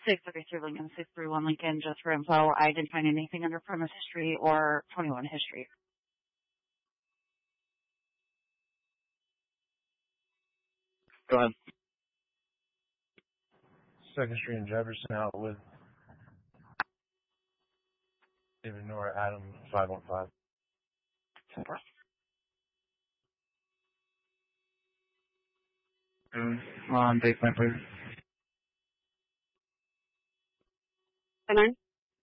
633 Lincoln, 631 Lincoln, just for info. I didn't find anything under premise history or 21 history. Go ahead. 2nd Street and Jefferson out with David Nora, Adam 515. Super. On baseline, please. 9.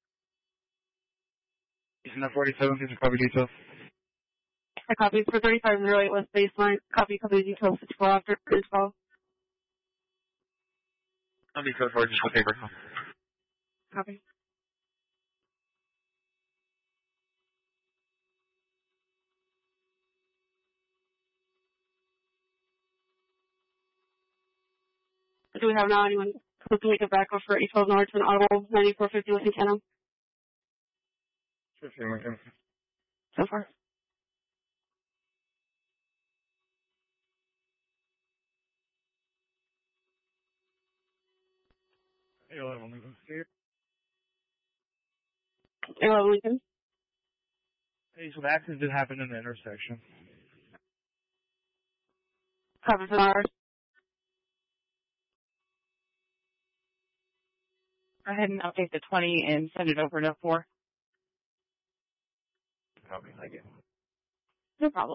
Houston 47, please copy details. I copied for 3508 West Baseline. Copy details 64 after info. I'll be code for just for paper. Copy. Do we have now anyone who can make it back for 812 North and Audible 9450 West Cannon? 15 Lincoln. So far. Hey, 11 Lincoln. Here. 11 Lincoln. Hey, so the accident did happen in the intersection. Copy for ours. Go ahead and update the 20 and send it over to 4. Copy, thank you. No problem.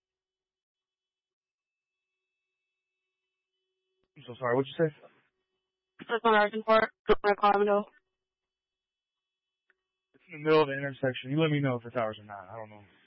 I'm so sorry, what'd you say? Just on ours and 4. I'm going to call him and go. It's in the middle of the intersection. You let me know if it's ours or not. I don't know.